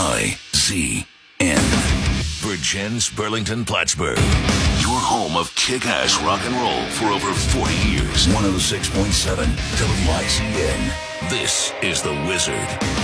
Virgin's Burlington Plattsburgh. Your home of kick-ass rock and roll for over 40 years. 106.7 WICN. This is The Wizard.